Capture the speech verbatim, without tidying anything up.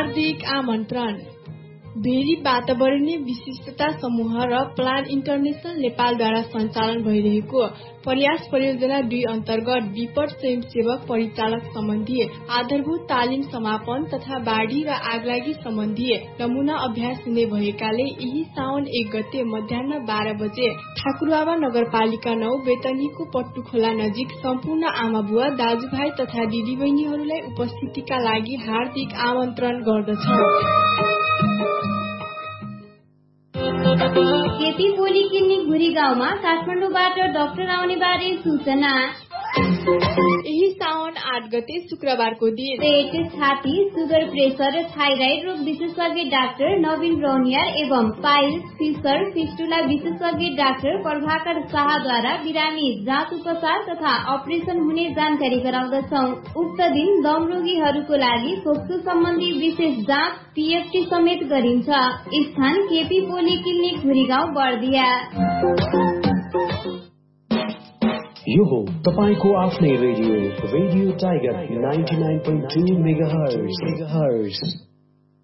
हार्दिक आमन्त्रण। भेरी वातावरणीय विशिष्टता समूह र प्लान इन्टरनेशनल नेपालद्वारा सञ्चालन भइरहेको प्रयास परियोजना दुई अन्तर्गत विपद स्वयंसेवक परिचालक सम्बन्धी आधारभूत तालिम समापन तथा बाढ़ी र आगलागी सम्बन्धी नमूना अभ्यास हुने भएकाले यही साउन एक गते मध्याह बाह्र बजे ठाकुरबाबा नगरपालिका नौ बेतनीको पट्टुखोला नजिक सम्पूर्ण आमा बुवा दाजुभाइ तथा दिदीबहिनीहरूलाई उपस्थितिका लागि हार्दिक आमन्त्रण गर्दछौं। केपी पोलिक्लिनिक भुरी गाउँमा काठमाडौँबाट डाक्टर आउने बारे सूचना। यही साउन आठ गते शुक्रबारको दिन पेट, छाती, सुगर, प्रेसर र थाइराइड रोग विशेषज्ञ डाक्टर नवीन ब्राउनियर एवं पाइल्स, फिसर, फिस्टुला विशेषज्ञ डाक्टर प्रभाकर शाहद्वारा बिरामी जाँच उपचार तथा अपरेसन हुने जानकारी गराउँदछौं। उक्त दिन दम रोगीहरूको लागि फोक्सो सम्बन्धी विशेष जाँच पीएफटी समेत गरिन्छ। स्थान केपी पोलिक्लिनिक भुरीगाउँ बर्दिया। यो हो तपाईको आफ्नै radio radio tiger ninety nine point two megahertz.